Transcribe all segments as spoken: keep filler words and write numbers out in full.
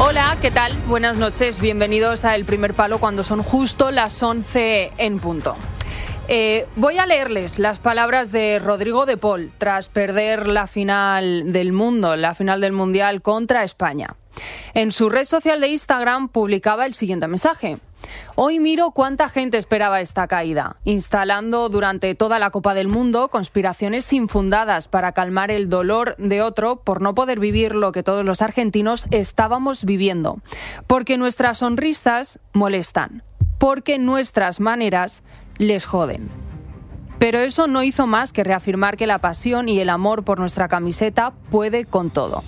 Hola, ¿qué tal? Buenas noches, bienvenidos a El Primer Palo cuando son justo las once en punto. Eh, voy a leerles las palabras de Rodrigo de Paul tras perder la final del mundo, la final del Mundial contra España. En su red social de Instagram publicaba el siguiente mensaje. Hoy miro cuánta gente esperaba esta caída, instalando durante toda la Copa del Mundo conspiraciones infundadas para calmar el dolor de otro por no poder vivir lo que todos los argentinos estábamos viviendo. Porque nuestras sonrisas molestan, porque nuestras maneras les joden. Pero eso no hizo más que reafirmar que la pasión y el amor por nuestra camiseta puede con todo.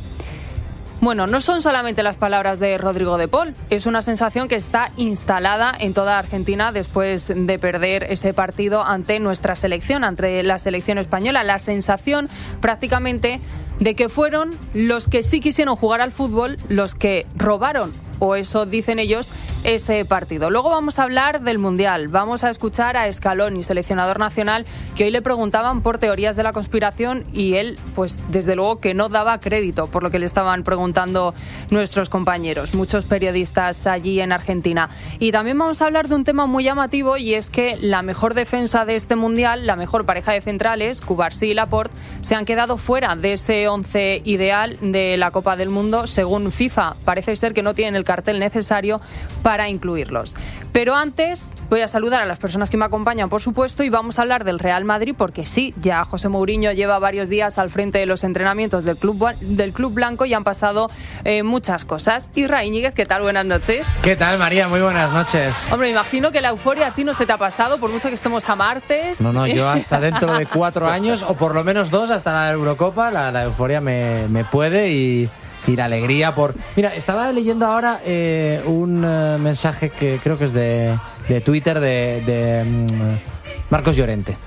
Bueno, no son solamente las palabras de Rodrigo de Paul, es una sensación que está instalada en toda Argentina después de perder ese partido ante nuestra selección, ante la selección española. La sensación prácticamente de que fueron los que sí quisieron jugar al fútbol los que robaron, o eso dicen ellos, ese partido. Luego vamos a hablar del Mundial, vamos a escuchar a Scaloni, seleccionador nacional, que hoy le preguntaban por teorías de la conspiración y él, pues desde luego que no daba crédito por lo que le estaban preguntando nuestros compañeros, muchos periodistas allí en Argentina. Y también vamos a hablar de un tema muy llamativo y es que la mejor defensa de este Mundial, la mejor pareja de centrales, Cubarsí y Laporte, se han quedado fuera de ese once ideal de la Copa del Mundo según FIFA. Parece ser que no tienen el cartel necesario para incluirlos. Pero antes voy a saludar a las personas que me acompañan, por supuesto, y vamos a hablar del Real Madrid porque sí, ya José Mourinho lleva varios días al frente de los entrenamientos del club, del club blanco y han pasado eh, muchas cosas. Isra Íñiguez, ¿qué tal? Buenas noches. ¿Qué tal, María? Muy buenas noches. Hombre, imagino que la euforia a ti no se te ha pasado, por mucho que estemos a martes. No, no, yo hasta dentro de cuatro años, o por lo menos dos, hasta la Eurocopa, la, la euforia me, me puede y... y la alegría por... Mira, estaba leyendo ahora eh, un uh, mensaje que creo que es de, de Twitter de, de um, Marcos Llorente.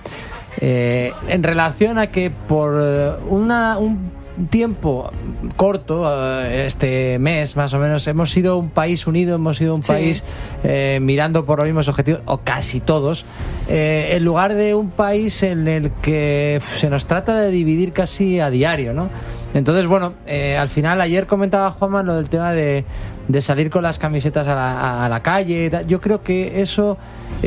Eh, en relación a que por una, un tiempo corto, uh, este mes más o menos, hemos sido un país unido, hemos sido un sí. país eh, mirando por los mismos objetivos, o casi todos, eh, en lugar de un país en el que se nos trata de dividir casi a diario, ¿no? Entonces, bueno, eh, al final, ayer comentaba Juanma lo del tema de, de salir con las camisetas a la, a, a la calle. Yo creo que eso,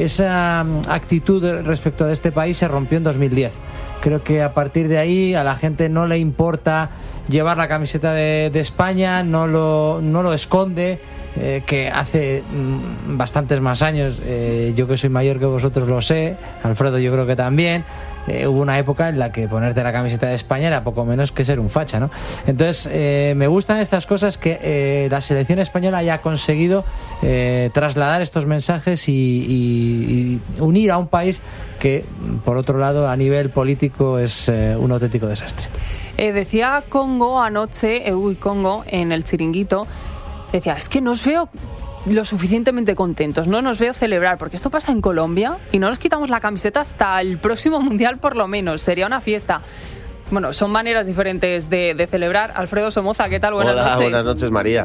esa actitud respecto de este país se rompió en dos mil diez. Creo que a partir de ahí a la gente no le importa llevar la camiseta de, de España, no lo, no lo esconde, eh, que hace mm, bastantes más años, eh, yo que soy mayor que vosotros lo sé, Alfredo yo creo que también, eh, hubo una época en la que ponerte la camiseta de España era poco menos que ser un facha, ¿no? Entonces, eh, me gustan estas cosas que eh, la selección española haya conseguido eh, trasladar estos mensajes y, y, y unir a un país que, por otro lado, a nivel político es eh, un auténtico desastre. Eh, decía Congo anoche, eh, uy, Congo, en el Chiringuito, decía, es que no os veo lo suficientemente contentos, no nos veo celebrar, porque esto pasa en Colombia y no nos quitamos la camiseta hasta el próximo Mundial por lo menos, sería una fiesta. Bueno, son maneras diferentes de, de celebrar. Alfredo Somoza, ¿qué tal? Buenas Hola, noches. Buenas noches, María.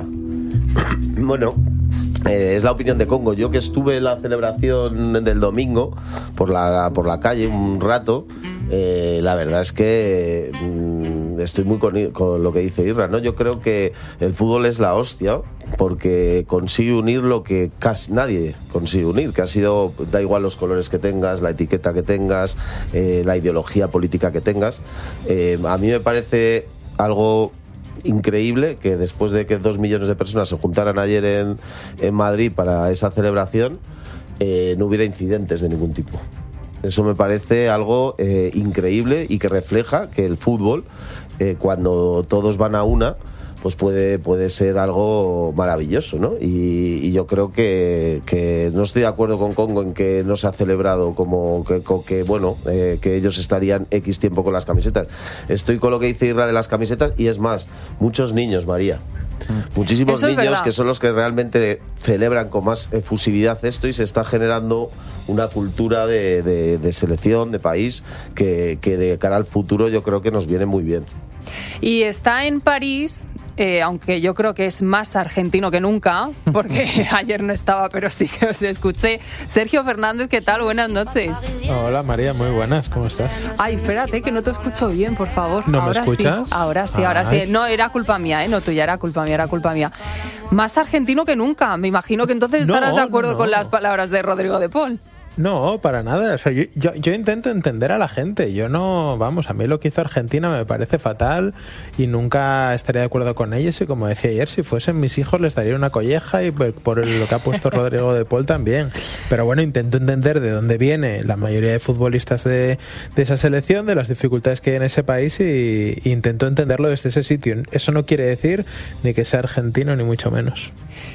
Bueno, eh, es la opinión de Congo. Yo que estuve en la celebración del domingo por la, por la calle un rato, eh, la verdad es que mm, estoy muy con, con lo que dice Irra, ¿no? Yo creo que el fútbol es la hostia porque consigue unir lo que casi nadie consigue unir, que ha sido, da igual los colores que tengas, la etiqueta que tengas, eh, la ideología política que tengas. Eh, a mí me parece algo increíble que después de que dos millones de personas se juntaran ayer en, en Madrid para esa celebración, eh, no hubiera incidentes de ningún tipo. Eso me parece algo eh, increíble y que refleja que el fútbol, eh, cuando todos van a una, pues puede, puede ser algo maravilloso, ¿no? Y, y yo creo que, que no estoy de acuerdo con Congo en que no se ha celebrado como que, que bueno, eh, que ellos estarían X tiempo con las camisetas. Estoy con lo que dice Irra de las camisetas y es más, muchos niños, María. Muchísimos Eso es niños verdad. que son los que realmente celebran con más efusividad esto y se está generando una cultura de, de, de selección, de país, que, que de cara al futuro yo creo que nos viene muy bien. Y está en París, eh, aunque yo creo que es más argentino que nunca, porque ayer no estaba, pero sí que os escuché. Sergio Fernández, ¿qué tal? Buenas noches. Hola María, muy buenas, ¿cómo estás? Ay, espérate, que no te escucho bien, por favor. ¿No ahora me escuchas? Sí, ahora sí, ahora Ay. sí. No, era culpa mía, ¿eh? No tuya, era culpa mía, era culpa mía. Más argentino que nunca. Me imagino que entonces estarás no, de acuerdo no, no. con las palabras de Rodrigo de Paul. No, para nada. O sea, yo, yo, yo intento entender a la gente. Yo no, vamos, a mí lo que hizo Argentina me parece fatal y nunca estaría de acuerdo con ellos. Y como decía ayer, si fuesen mis hijos les daría una colleja y por, por lo que ha puesto Rodrigo de Paul también. Pero bueno, intento entender de dónde viene la mayoría de futbolistas de, de esa selección, de las dificultades que hay en ese país y, y intento entenderlo desde ese sitio. Eso no quiere decir ni que sea argentino ni mucho menos.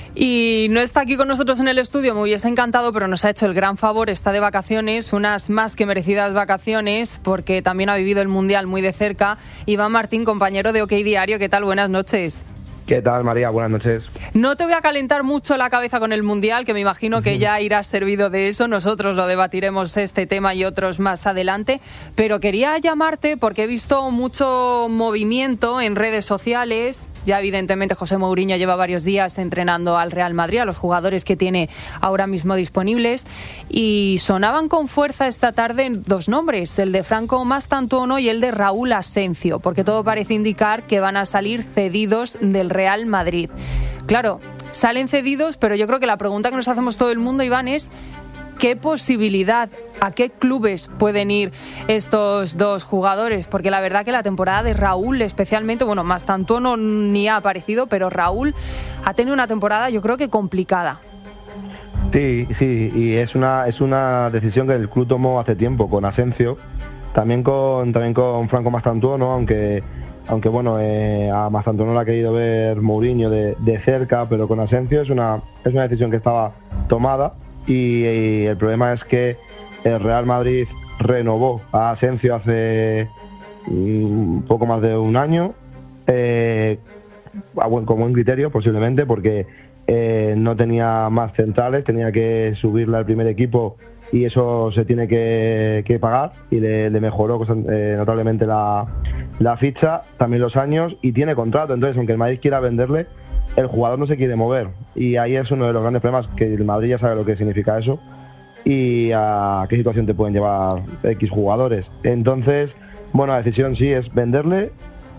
Y no está aquí con nosotros en el estudio, me hubiese encantado, pero nos ha hecho el gran favor, está de vacaciones, unas más que merecidas vacaciones, porque también ha vivido el Mundial muy de cerca. Iván Martín, compañero de OK Diario, ¿qué tal? Buenas noches. ¿Qué tal, María? Buenas noches. No te voy a calentar mucho la cabeza con el Mundial, que me imagino que ya irás servido de eso. Nosotros lo debatiremos este tema y otros más adelante. Pero quería llamarte porque he visto mucho movimiento en redes sociales. Ya evidentemente José Mourinho lleva varios días entrenando al Real Madrid, a los jugadores que tiene ahora mismo disponibles, y sonaban con fuerza esta tarde dos nombres, el de Franco Mastantuono y el de Raúl Asencio, porque todo parece indicar que van a salir cedidos del Real Madrid. Claro, salen cedidos, pero yo creo que la pregunta que nos hacemos todo el mundo, Iván, es ¿qué posibilidad, a qué clubes pueden ir estos dos jugadores? Porque la verdad que la temporada de Raúl especialmente, bueno, Mastantuono ni ha aparecido, pero Raúl ha tenido una temporada yo creo que complicada. Sí, sí, y es una es una decisión que el club tomó hace tiempo con Asencio, también con también con Franco Mastantuono, aunque aunque bueno, eh, a Mastantuono lo ha querido ver Mourinho de, de cerca, pero con Asencio es una es una decisión que estaba tomada. Y, y el problema es que el Real Madrid renovó a Asencio hace un poco más de un año, eh, a buen, con buen criterio posiblemente, porque eh, no tenía más centrales, tenía que subirle al primer equipo y eso se tiene que, que pagar, y le, le mejoró eh, notablemente la, la ficha, también los años, y tiene contrato. Entonces, aunque el Madrid quiera venderle, el jugador no se quiere mover, y ahí es uno de los grandes problemas, que el Madrid ya sabe lo que significa eso y a qué situación te pueden llevar X jugadores. Entonces, bueno, la decisión sí es venderle,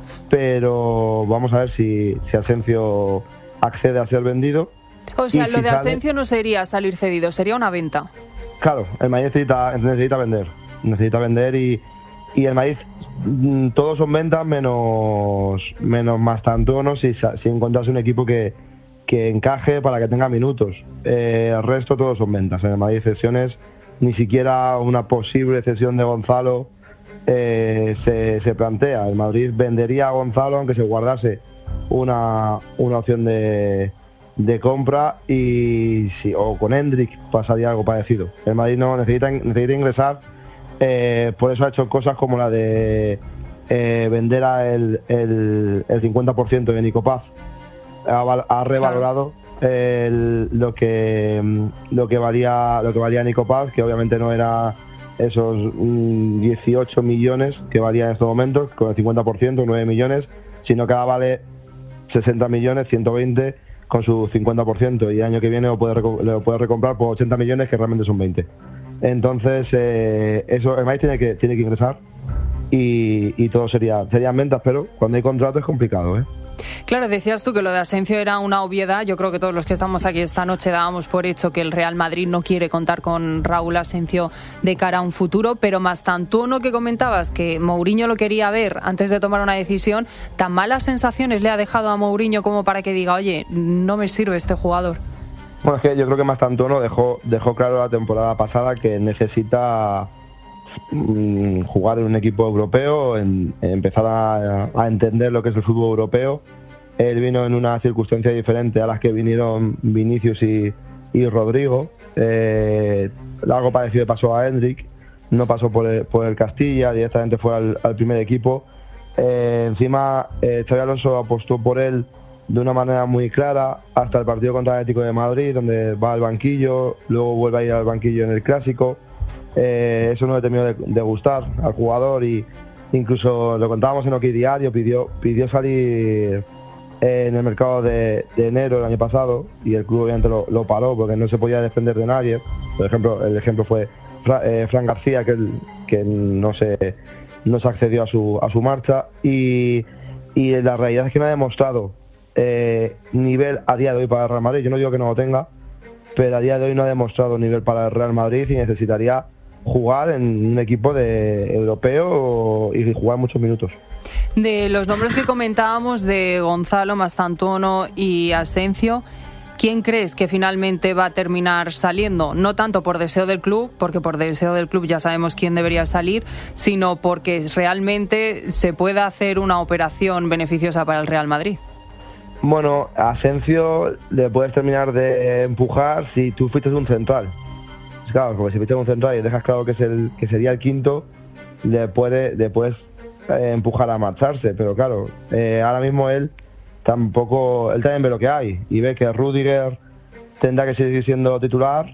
pero vamos a ver si, si Asencio accede a ser vendido. O sea, lo si de sale... Asencio no sería salir cedido, sería una venta. Claro, el Madrid necesita, necesita vender, necesita vender y, y el Madrid, todos son ventas menos menos Mastantuono si, si encontrase un equipo que, que encaje para que tenga minutos. Eh, el resto todos son ventas. En el Madrid cesiones, ni siquiera una posible cesión de Gonzalo eh, se, se plantea. El Madrid vendería a Gonzalo aunque se guardase una, una opción de, de compra, y si, o con Hendrik pasaría algo parecido. El Madrid no necesita, necesita ingresar. Eh, por eso ha hecho cosas como la de eh, vender a el, el, el cincuenta por ciento de Nico Paz. Ha, ha revalorado el, lo que lo que valía lo que valía Nico Paz, que obviamente no era esos mm, dieciocho millones que valía en estos momentos con el cincuenta por ciento, nueve millones, sino que ahora vale sesenta millones, ciento veinte con su cincuenta por ciento, y el año que viene lo puede, lo puede recomprar por ochenta millones, que realmente son veinte. Entonces, eh, eso el Madrid tiene que, tiene que ingresar, y, y todo sería serían ventas, pero cuando hay contrato es complicado, ¿eh? Claro, decías tú que lo de Asencio era una obviedad. Yo creo que todos los que estamos aquí esta noche dábamos por hecho que el Real Madrid no quiere contar con Raúl Asencio de cara a un futuro, pero Mastantuono, que comentabas que Mourinho lo quería ver antes de tomar una decisión, ¿tan malas sensaciones le ha dejado a Mourinho como para que diga, oye, no me sirve este jugador? Bueno, es que yo creo que Mastantuono dejó, dejó claro la temporada pasada que necesita mm, jugar en un equipo europeo, en, en empezar a, a entender lo que es el fútbol europeo. Él vino en una circunstancia diferente a las que vinieron Vinicius y, y Rodrigo. Eh, algo parecido pasó a Hendrik, no pasó por el, por el Castilla, directamente fue al, al primer equipo. Eh, encima, eh, Xabi Alonso apostó por él de una manera muy clara hasta el partido contra el Atlético de Madrid, donde va al banquillo, luego vuelve a ir al banquillo en el Clásico. Eh, eso no le terminó de, de gustar al jugador, y incluso lo contábamos en OK Diario, pidió, pidió salir en el mercado de, de enero del año pasado, y el club obviamente lo, lo paró porque no se podía defender de nadie. Por ejemplo, el ejemplo fue Fra, eh, Fran García, que, que no se no se accedió a su a su marcha, y, y la realidad es que me ha demostrado eh, nivel a día de hoy para el Real Madrid. Yo no digo que no lo tenga, pero a día de hoy no ha demostrado nivel para el Real Madrid y necesitaría jugar en un equipo de europeo y jugar muchos minutos. De los nombres que comentábamos de Gonzalo, Mastantuono y Asensio, ¿quién crees que finalmente va a terminar saliendo? No tanto por deseo del club, porque por deseo del club ya sabemos quién debería salir, sino porque realmente se pueda hacer una operación beneficiosa para el Real Madrid. Bueno, a Asensio le puedes terminar de empujar si tú fuiste un central. Claro, porque si fuiste un central y dejas claro que, es el, que sería el quinto, le, puede, le puedes eh, empujar a marcharse. Pero claro, eh, ahora mismo él tampoco, él también ve lo que hay y ve que Rüdiger tendrá que seguir siendo titular,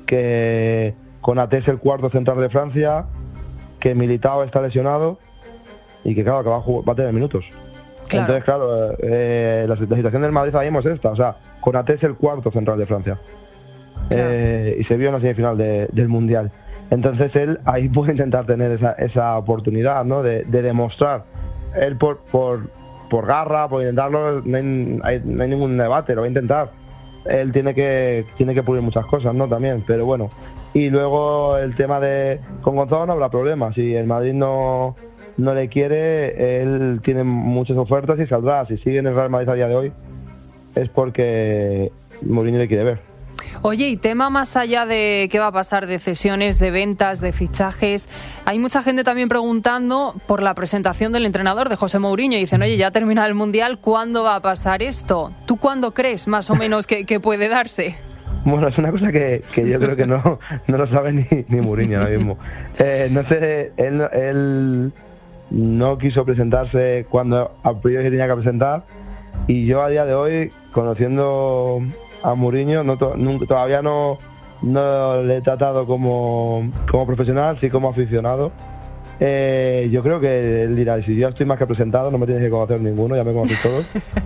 que Konaté es el cuarto central de Francia, que Militao está lesionado y que claro, que va a, jugar, va a tener minutos. Claro. Entonces, claro, eh, la, la situación del Madrid ahora mismo es esta, o sea, Konaté es el cuarto central de Francia. Claro. Eh, y se vio en la semifinal de, del Mundial. Entonces él ahí puede intentar tener esa, esa oportunidad, ¿no? De, de demostrar. Él por, por, por garra, por intentarlo, no hay, hay, no hay ningún debate, lo va a intentar. Él tiene que tiene que pulir muchas cosas, ¿no? También, pero bueno. Y luego el tema de... Con Gonzalo no habrá problema. Si el Madrid no, no le quiere, él tiene muchas ofertas y saldrá. Si sigue en el Real Madrid a día de hoy, es porque Mourinho le quiere ver. Oye, y tema más allá de qué va a pasar de cesiones, de ventas, de fichajes, hay mucha gente también preguntando por la presentación del entrenador, de José Mourinho, y dicen, oye, ya ha terminado el Mundial, ¿cuándo va a pasar esto? ¿Tú cuándo crees más o menos que, que puede darse? Bueno, es una cosa que, que yo creo que no, no lo sabe ni, ni Mourinho ahora mismo. Eh, no sé, él, él no quiso presentarse cuando a priori se tenía que presentar, y yo a día de hoy, conociendo a Mourinho, no, no, todavía no, no le he tratado como, como profesional, sí como aficionado. Eh, yo creo que él dirá, si yo estoy más que presentado, no me tienes que conocer ninguno, ya me conocéis todos.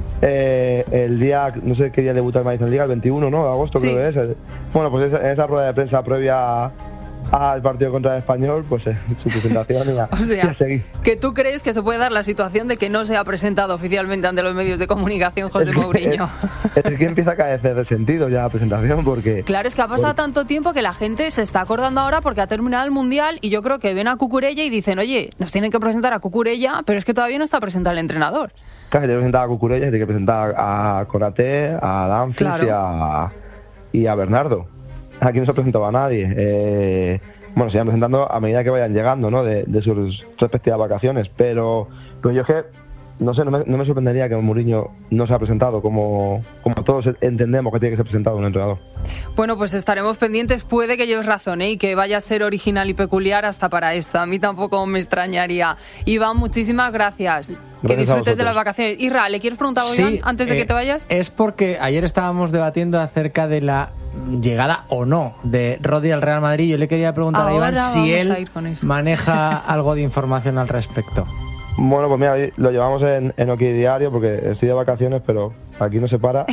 Eh, el día, no sé qué día debuta el Madrid en Liga, el veintiuno, ¿no? De agosto, sí. Creo que es. Bueno, pues en esa rueda de prensa previa al partido contra el Español, pues eh, su presentación y ya, o sea, ya seguí. ¿Que tú crees que se puede dar la situación de que no se ha presentado oficialmente ante los medios de comunicación José es, Mourinho? Es, es que empieza a carecer de sentido ya la presentación, porque... Claro, es que ha pasado pues, tanto tiempo que la gente se está acordando ahora porque ha terminado el Mundial y yo creo que ven a Cucurella y dicen, oye, nos tienen que presentar a Cucurella, pero es que todavía no está presentado el entrenador. Claro, tiene que presentar a Cucurella, tiene que presentar a Konaté, a Dumfries, claro, y, a, y a Bernardo. Aquí no se ha presentado a nadie. Eh... Bueno, se van presentando a medida que vayan llegando, ¿no? De, de sus respectivas vacaciones. Pero, pero yo es que, no sé, no me, no me sorprendería que Mourinho no se ha presentado como, como todos entendemos que tiene que ser presentado un entrenador. Bueno, pues estaremos pendientes. Puede que lleves razón, ¿eh? Y que vaya a ser original y peculiar hasta para esto. A mí tampoco me extrañaría. Iván, muchísimas gracias. Gracias, que disfrutes de las vacaciones. Isra, ¿le quieres preguntar algo, Iván, sí, antes de eh, que te vayas? Es porque ayer estábamos debatiendo acerca de la llegada o no de Rodri al Real Madrid. Yo le quería preguntar Ahora a Iván si él maneja algo de información al respecto. Bueno, pues mira, lo llevamos en, en OK Diario porque estoy de vacaciones, pero aquí no se para.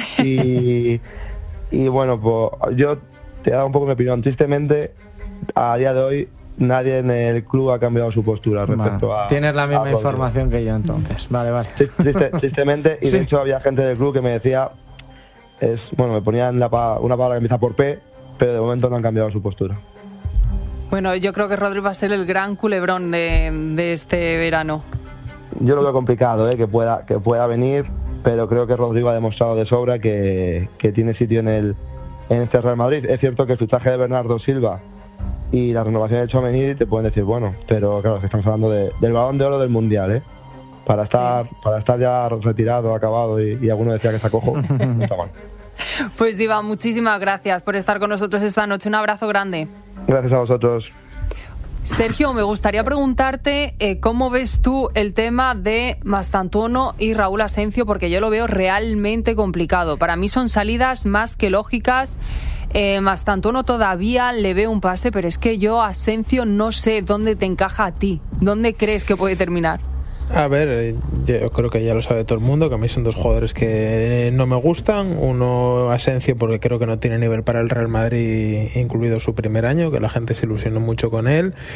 Y, y bueno, pues yo te he dado un poco mi opinión. Tristemente, a día de hoy, nadie en el club ha cambiado su postura respecto vale. a... Tienes la misma información que yo entonces. Vale, vale. Triste, tristemente, y sí. De hecho había gente del club que me decía... Es, bueno, me ponían la, una palabra que empieza por P, pero de momento no han cambiado su postura. Bueno, yo creo que Rodri va a ser el gran culebrón de, de este verano. Yo lo veo complicado, ¿eh? que pueda que pueda venir, pero creo que Rodrigo ha demostrado de sobra que, que tiene sitio en el en este Real Madrid. Es cierto que el fichaje de Bernardo Silva y la renovación de Tchouaméni te pueden decir, bueno, pero claro, que estamos hablando de, del Balón de Oro del Mundial, ¿eh? Para estar, sí. para estar ya retirado, acabado, y, y alguno decía que está cojo, no está mal. Pues Iván, muchísimas gracias por estar con nosotros esta noche. Un abrazo grande. Gracias a vosotros. Sergio, me gustaría preguntarte eh, cómo ves tú el tema de Mastantuono y Raúl Asensio, porque yo lo veo realmente complicado. Para mí son salidas más que lógicas. Eh, Mastantuono todavía le veo un pase, pero es que yo, Asensio, no sé dónde te encaja a ti. ¿Dónde crees que puede terminar? A ver, yo creo que ya lo sabe todo el mundo, que a mí son dos jugadores que no me gustan. Uno, Asensio, porque creo que no tiene nivel para el Real Madrid, incluido su primer año, que la gente se ilusionó mucho con él.